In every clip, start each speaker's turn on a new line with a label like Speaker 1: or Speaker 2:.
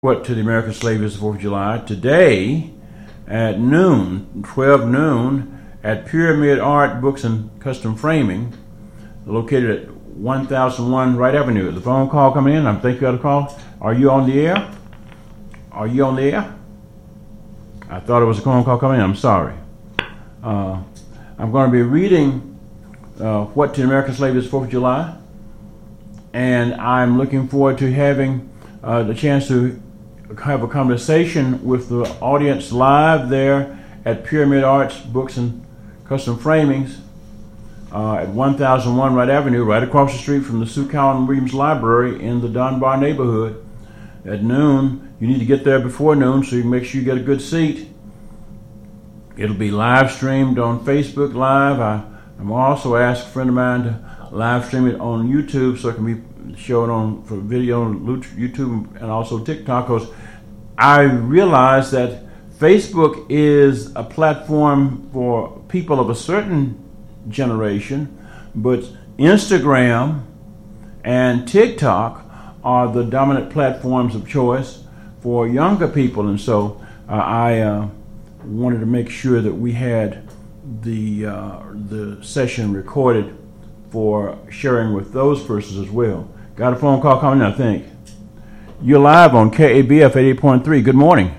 Speaker 1: What to the American slave is the 4th of July. Today at noon, 12 noon, at Pyramid Art Books and Custom Framing, located at 1001 Wright Avenue. The phone call coming in. I think you got a call. Are you on the air? Are you on the air? I thought it was a phone call coming in. I'm sorry. I'm going to be reading What to the American Slave is the 4th of July, and I'm looking forward to having the chance to have a conversation with the audience live there at Pyramid Arts Books and Custom Framings at 1001 Wright Avenue, right across the street from the Sue Cowan Williams Library in the Dunbar neighborhood at noon. You need to get there before noon so you can make sure you get a good seat. It'll be live streamed on Facebook Live. I'm also asked a friend of mine to live stream it on YouTube so it can be shown on for video on YouTube and also TikTok, because I realize that Facebook is a platform for people of a certain generation, but Instagram and TikTok are the dominant platforms of choice for younger people, and so I wanted to make sure that we had the session recorded for sharing with those persons as well. Got a phone call coming in, I think. You're live on KABF 88.3. Good morning.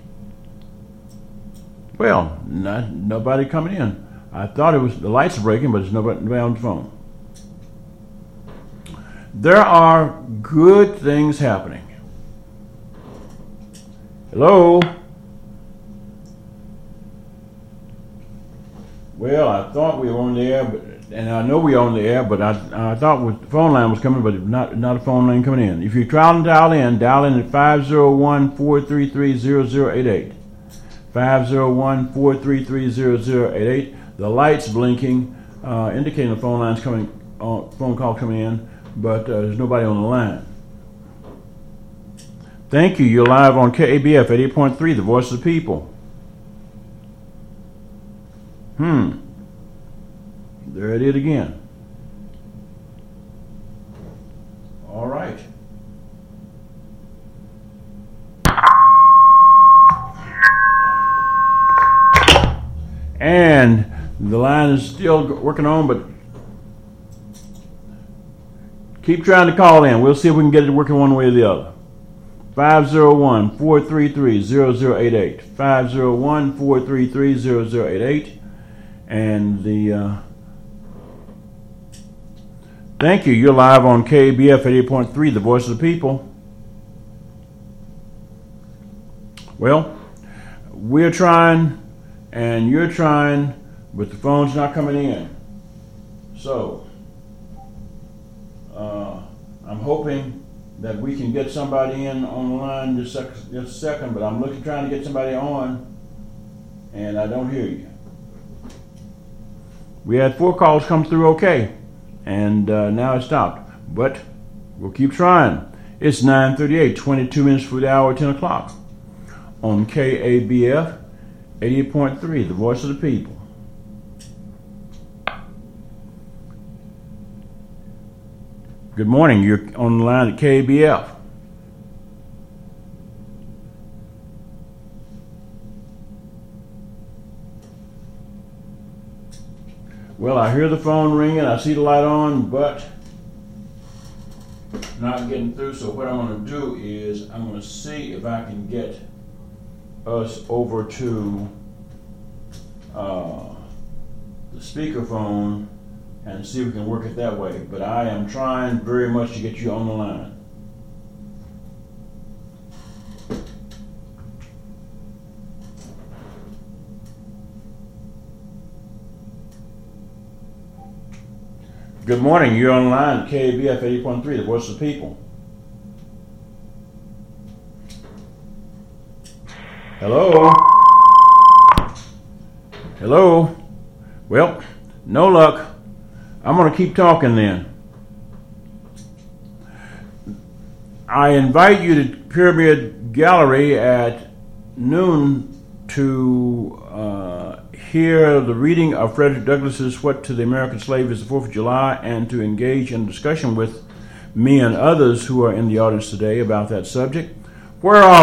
Speaker 1: Well, nobody coming in. I thought it was the lights are breaking, but there's nobody on the phone. There are good things happening. Hello? Well, I thought we were on the air, and I know we are on the air, but I thought the phone line was coming, but not a phone line coming in. If you try and dial in at 501-433-0088. 501-433-0088. The light's blinking, indicating the phone line's coming, phone call coming in, but there's nobody on the line. Thank you. You're live on KABF 88.3, the voice of the people. There it is again. All right. And the line is still working on, but keep trying to call in. We'll see if we can get it working one way or the other. 501-433-0088. 501-433-0088. And thank you. You're live on KBF 88.3, the voice of the people. Well, we're trying, and you're trying, but the phone's not coming in. So, I'm hoping that we can get somebody in on the line just a second, but I'm trying to get somebody on, and I don't hear you. We had 4 calls come through okay, and now it stopped. But we'll keep trying. It's 9:38, 22 minutes for the hour, 10 o'clock on KABF 88.3, the voice of the people. Good morning. You're on the line at KABF. Well, I hear the phone ringing, I see the light on, but not getting through. So what I'm going to do is I'm going to see if I can get us over to the speakerphone and see if we can work it that way. But I am trying very much to get you on the line. Good morning. You're on the line at KABF 80.3, the voice of the people. Hello? Hello? Well, no luck. I'm going to keep talking then. I invite you to Pyramid Gallery at noon to hear the reading of Frederick Douglass's What to the American Slave is the 4th of July, and to engage in discussion with me and others who are in the audience today about that subject. Where are